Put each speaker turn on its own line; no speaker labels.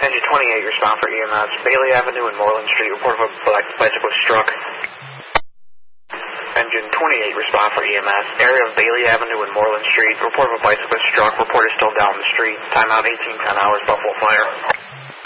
Engine 28, respond for EMS. Bailey Avenue and Moreland Street, report of a black bicycle struck. Engine 28, respond for EMS. Area of Bailey Avenue and Moreland Street, report of a bicycle struck. Report is still down the street. Timeout 1810 hours, Buffalo Fire.